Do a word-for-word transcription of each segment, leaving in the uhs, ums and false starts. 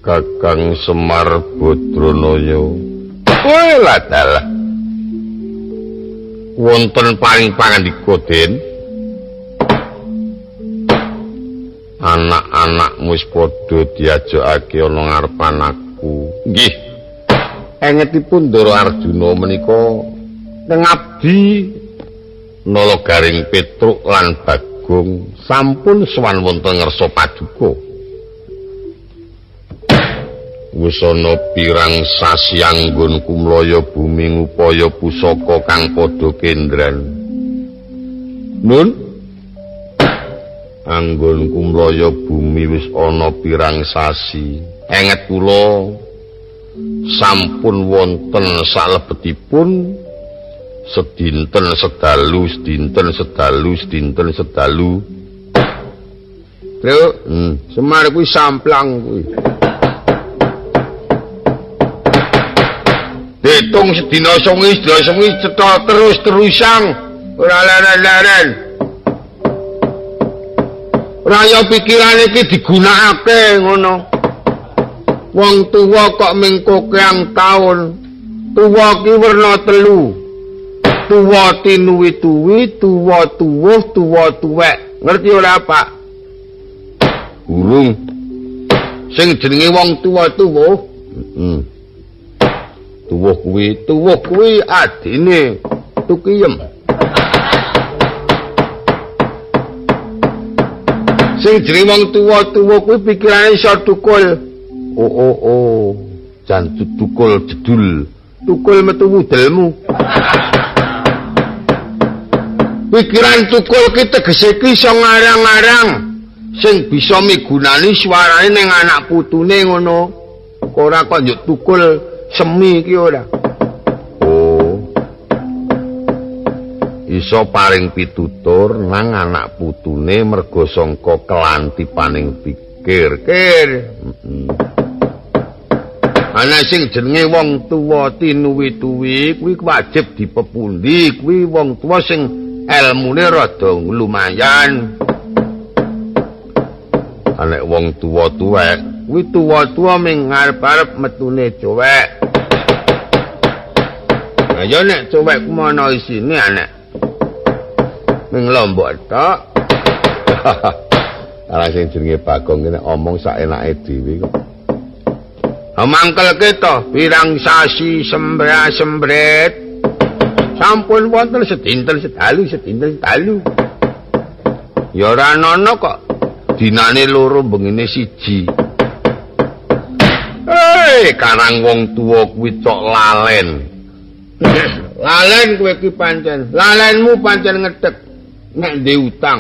Kakang Semar Badranaya. Kowe ladalah. Wonten paring pangandika Den. Anak-anakmu wis padha diajakake ana ngarepan aku. Nggih. Engetipun Ndara Arjuna menika ngabdi Nalagaring Petruk lan Bagong sampun sowan wonten ngersa paduka. Wis ana pirang sasi anggon kumlaya bumi ngupaya pusaka kang padha kendran. Nun anggon kumlaya bumi wis ana pirang sasi. Enget kula sampun wonten salebetipun sedinten sedalu sedinten sedalu sedinten sedalu. Lho, hmm, Semar kuwi samplang kuwi. Ditung sedina sungi, sedina sungi cetha terus-terusan ora leren-leren. Raya pikiran iki digunakake ngono. Wong tuwa kok mengko keang taun. Tuwa ki werna telu. Tuwa tinuwi-tuwi, tuwa tuwuh, tuwa tuwek. Ngerti ora, Pak? Urung. Sing jenenge wong tuwa-tuwuh. Heeh. Tuwuh kuwi, tuwuh kuwi adine Tukiyem. Sing jenenge wong tuwa-tuwuh kuwi pikirane iso tukul. Oh oh oh, jan tukul jedul. Tukul metu wudelmu. Pikiran tukul ki tegese ki iso ngarang-ngarang sing bisa migunani suarane ning anak putune ngono. Ora kok njuk tukul semi ki ora. Oh. Iso paring pitutur nang anak putune merga sangka kelantipaning pikir. Kir. Heeh. Ana sing jenenge wong tuwa tinuwi-tuwi kuwi wajib dipepundi, kuwi wong tuwa sing elmune rada lumayan. Ana wong tuwa-tuwek, kuwi tuwa-tuwa ming ngarep-arep metune cowek. Nah, ya nek cowek ku ana isine anak. Ming lombok tok. Ala sing jenenge Bagong ki nek omong sak enake dhewe kok. Mangkel kita pirang sasi sembra sembret sampun wonten sedinten sedalu sedinten sedalu ya ora ana kok dinane loro bengine siji. Hei karang wong tuwa kuwi cok lalen. Lalen kowe ki pancen lalenmu pancen ngedek nek ndek utang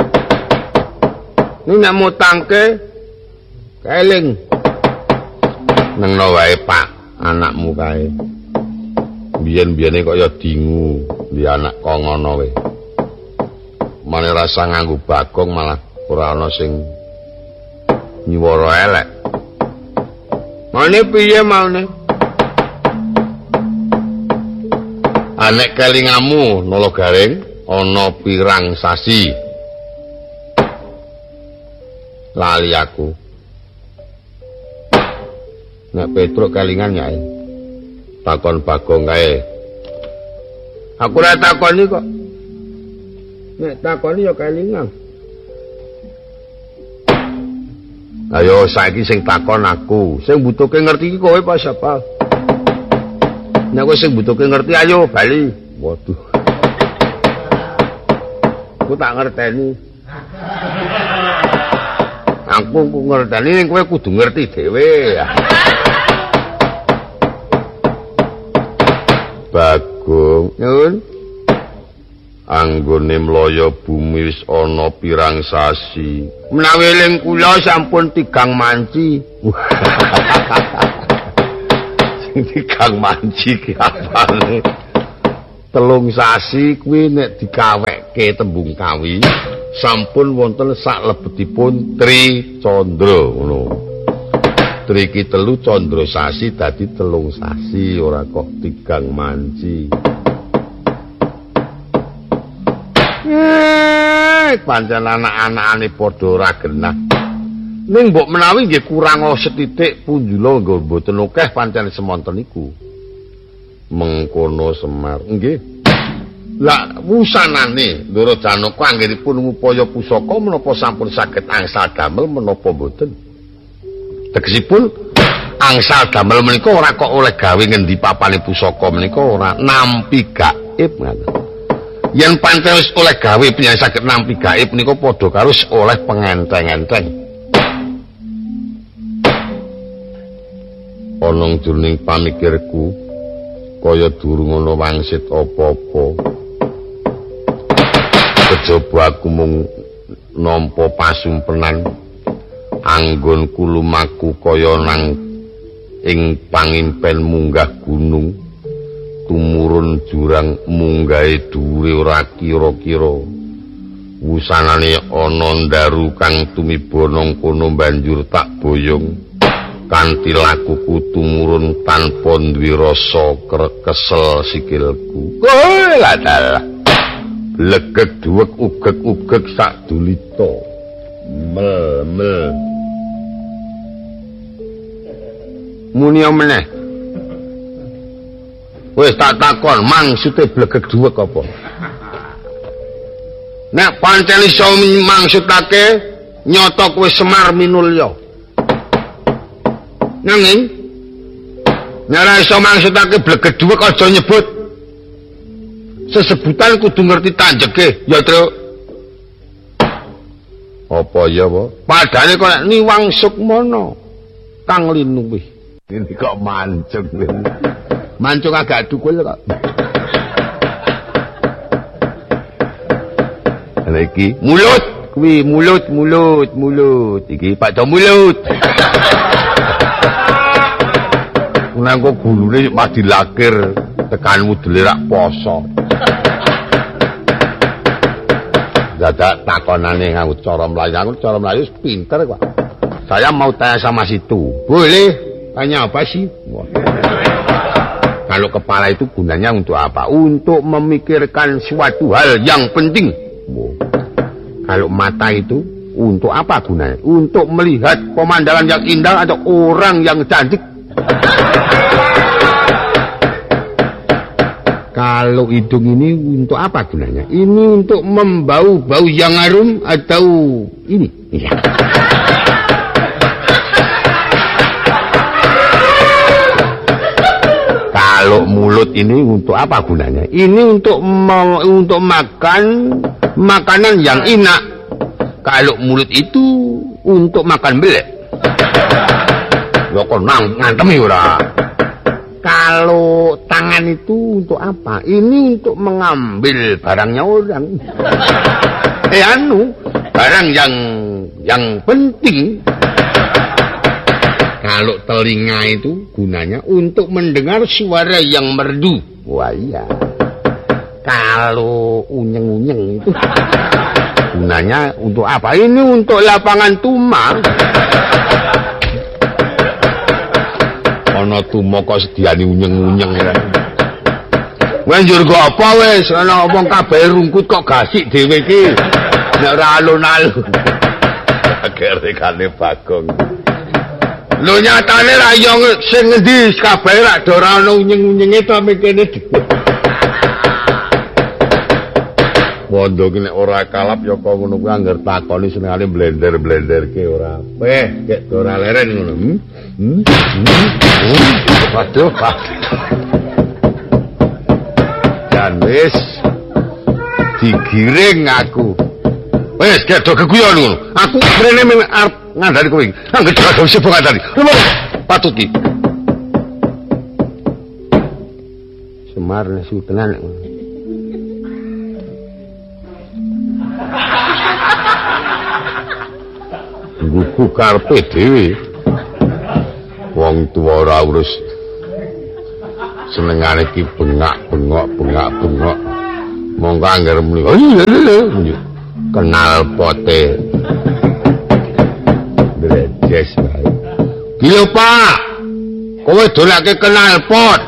ning nek mutangke keling nengno wae Pak anakmu kae. Biyen-biyene kok ya dingu di anak kok ngono wae. Mane rasa nganggo Bagong malah ora ana sing nyuwara elek. Mane piye maune? Anek kelingamu Nalagaring ana pirang sasi. Lali aku. Nek Petruk kelingan ya. Takon Bagong kae. Aku ora takoni kok. Nek takoni ya kelingan. Ayo saiki sing takon aku. Sing butuhke ngerti iki kowe apa siapa? Nek kowe sing butuhke ngerti ayo bali. Waduh. Aku tak ngerteni. Aku ku ngerteni ning kowe kudu ngerti dhewe. Bagong, nyun. Anggone mlaya bumi wis ana pirang sasi. Menawi eling kula sampun tigang manci. Sing tigang manci ki apane? Telung sasi kuwi nek dikawekke tembung kawi sampun wonten saklebetipun Tri Candra ngono. Tri ki telu Candra sasi dadi telung sasi ora kok tigang manci. Eh, pancen anak-anakane padha ora genah. Ning mbok menawi nggih kurang setitik punjula nggo mboten akeh pancen semonten niku. Mengkono Semar. Nggih. Lah wusanane Ndara Janaka anggenipun ngupaya pusaka menapa sampun saged angsal damel menapa mboten. Tegesipun angsal damel menika ora kok oleh gawe ngendi papane pusaka menika ora nampi gaib ngoten. Yen pancen wis oleh gawe penyanyi saged nampi gaib menika padha karo oleh pengenteng-enteng. Ana jroning pamikirku kaya durung ana wangsit apa-apa. Kejaba aku mung nampa pasumpenan anggonku lumaku kaya nang ing pangimpen munggah gunung tumurun jurang munggahe dhuwure ora kira-kira wusanane ana ndaru kang tumiba nang kono banjur tak boyong kanthi lakuku tumurun tanpa duwe rasa kesel sikilku. Oh la dalah legek duwek ugek-ugek sak dulita mel mel muni meneh wis tak takon maksude blegek duwek apa nek pancen iso maksudake nyata kowe Semar Minulya nanging nek ora iso maksudake blegek duwek aja nyebut sesebutan kudu ngerti tanjeke ya Tru. Apa ya apa? Padane kok niwang sukmana kang linuwih. Ini kok mancung. Mancung agak dukul kok. Ana iki mulut kuwi mulut mulut mulut iki Pak Do mulut. Nang kok gulune mas dilakir tekanmu delerak poso. Dadak takonane nganggo cara mlayu, aku cara mlayu pinter kok. Saya mau tanya sama situ. Boleh? Tanya apa sih? Wah. Kalau kepala itu gunanya untuk apa? Untuk memikirkan suatu hal yang penting. Wah. Kalau mata itu untuk apa gunanya? Untuk melihat pemandangan yang indah atau orang yang cantik. Kalau hidung ini untuk apa gunanya? Ini untuk membau bau yang harum atau ini? Iya. Kalau mulut ini untuk apa gunanya? Ini untuk untuk makan makanan yang enak. Kalau mulut itu untuk makan belek. Lho kok nang ngantemi ora? Kalau tangan itu untuk apa? Ini untuk mengambil barangnya orang. Eh anu, barang yang yang penting. Kalau telinga itu gunanya untuk mendengar suara yang merdu. Wah iya. Kalau unyeng-unyeng itu gunanya untuk apa? Ini untuk lapangan tuma. Ana tuma kok sediani unyeng-unyeng ya. Wanjur kok apa wis ana wong kabeh rungkut kok gasik dhewe iki. Nek ora alun-alun. Agerekane Bagong. Lho nyatane ra yo sing ngendi kabeh ra ora ana unyeng-unyenge to mikene dhewe. Wondo ki nek ora kalap ya kok ngono kuwi anggar takoni senengane blender-blenderke ora. Weh, kek ora leren ngono. Hmm? Hmm? Hmm? Waduh, Pak. Dan wis digiring aku. Wis kek do keguyon ngono. Aku mrene arep ngandani kowe. Angger jago sibuk ngandani. Patuti. Semar nesu tenan ngono. Gugu karpe dhewe. Wong tuwa ora urus senengane iki bengak-bengok bengak-bengok. Monggo angger muni. Kenal pote. Drejes bae. Ki lho Pak. Kowe dolake kenal pot.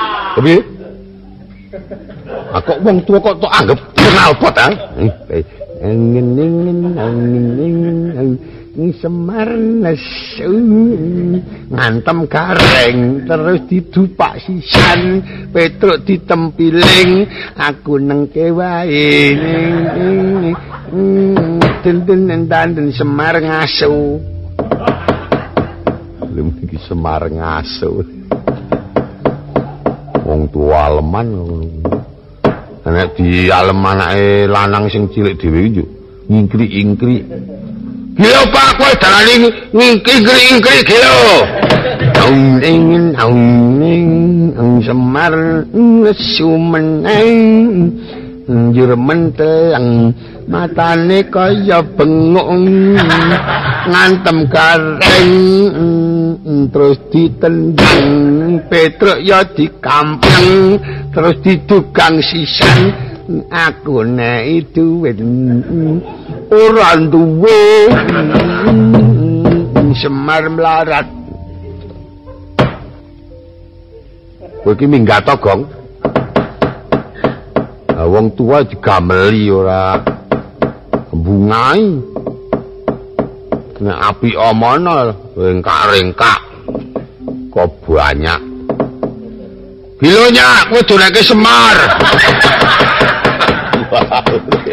Piye? Aku wong tuwa kok tok anggap kenal pot ha? angin angin Semar nesu ngantem gareng terus didupak sisan Petruk ditempiling aku nengke wae den-den dan Semar ngasu lem iki Semar ngasu wong tua aleman nek di aleman anake lanang sing cilik dhewe iki yo ngingkri-ingkri Gila Pak, kowe dalane ngingkri-ingkri gila. Aung-ing aung-ing Semar nesu meneng njur mentelang matane kaya bengok ngantem gareng terus ditendang Petruk ya dikampeng terus didugang sisan aku nek duwit ora duwe Semar melarat kowe iki minggat Gong wong tua digameli ora bungai nek api omono rengkak-rengkak kok banyak Bilonya kowe doleke Semar